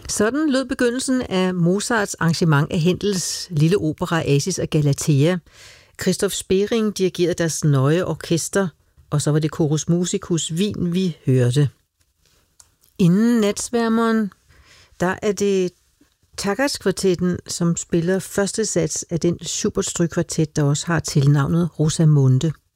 Sådan lød begyndelsen af Mozarts arrangement af Händels lille opera Acis og Galatea. Christoph Spering dirigerede Das Neue Orkester, og så var det Chorus Musicus Wien, vi hørte. Inden Natsværmeren, der er det Takas-kvartetten, som spiller første sats af den Schubert-strygkvartet, der også har tilnavnet Rosamunde.